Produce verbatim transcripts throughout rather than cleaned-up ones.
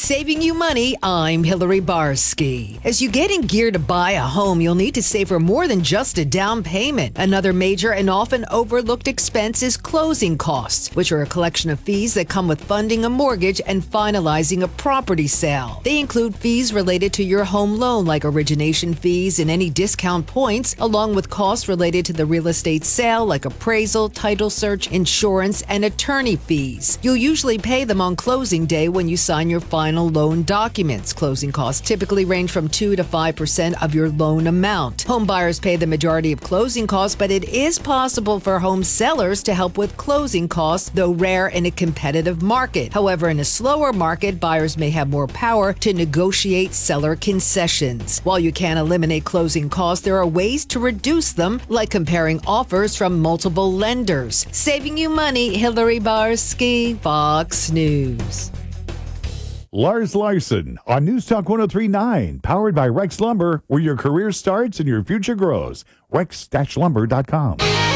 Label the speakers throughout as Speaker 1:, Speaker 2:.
Speaker 1: Saving you money, I'm Hillary Barsky. As you get in gear to buy a home, you'll need to save for more than just a down payment. Another major and often overlooked expense is closing costs, which are a collection of fees that come with funding a mortgage and finalizing a property sale. They include fees related to your home loan, like origination fees and any discount points, along with costs related to the real estate sale, like appraisal, title search, insurance, and attorney fees. You'll usually pay them on closing day when you sign your final loan documents. Closing costs typically range from two to five percent of your loan amount. Home buyers pay the majority of closing costs, but it is possible for home sellers to help with closing costs, though rare in a competitive market. However, in a slower market, buyers may have more power to negotiate seller concessions. While you can't eliminate closing costs, there are ways to reduce them, like comparing offers from multiple lenders. Saving you money, Hillary Barsky, Fox News.
Speaker 2: Lars Larson on News Talk one oh three point nine, powered by Rex Lumber, where your career starts and your future grows. rex lumber dot com.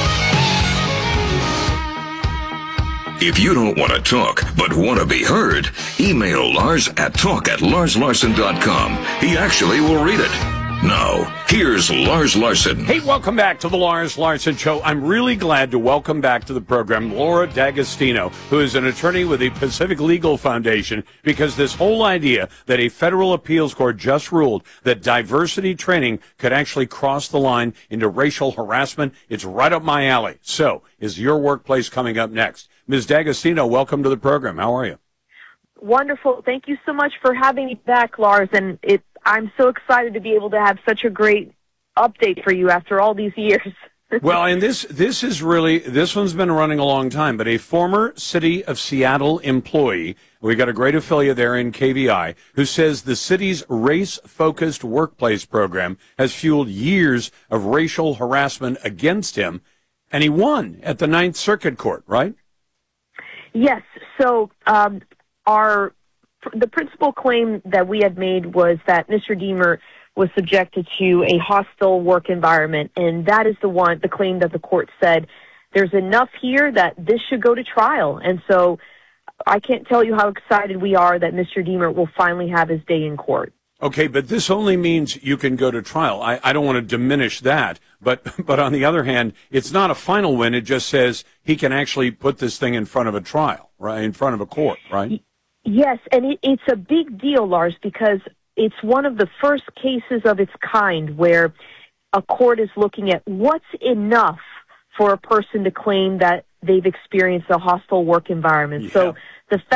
Speaker 3: If you don't want to talk, but want to be heard, email Lars at talk at lars larson dot com. He actually will read it. Now, here's Lars Larson.
Speaker 4: Hey, welcome back to the Lars Larson Show. I'm really glad to welcome back to the program Laura D'Agostino, who is an attorney with the Pacific Legal Foundation, because this whole idea that a federal appeals court just ruled that diversity training could actually cross the line into racial harassment, it's right up my alley. So, is your workplace coming up next? Miz D'Agostino, welcome to the program. How are you?
Speaker 5: Wonderful. Thank you so much for having me back, Lars. And it, I'm so excited to be able to have such a great update for you after all these years.
Speaker 4: Well, and this this is really, this one's been running a long time, but a former City of Seattle employee, we got a great affiliate there in K V I, who says the city's race-focused workplace program has fueled years of racial harassment against him, and he won at the Ninth Circuit Court, right?
Speaker 5: Yes. So um, our the principal claim that we had made was that Mister Deemer was subjected to a hostile work environment, and that is the one, the claim that the court said there's enough here that this should go to trial. And so I can't tell you how excited we are that Mister Deemer will finally have his day in court.
Speaker 4: Okay, but this only means you can go to trial. I, I don't want to diminish that, but but on the other hand, it's not a final win. It just says he can actually put this thing in front of a trial, right, in front of a court, right?
Speaker 5: Yes, and it, it's a big deal, Lars, because it's one of the first cases of its kind where a court is looking at what's enough for a person to claim that they've experienced a hostile work environment.
Speaker 4: Yeah.
Speaker 5: So the fact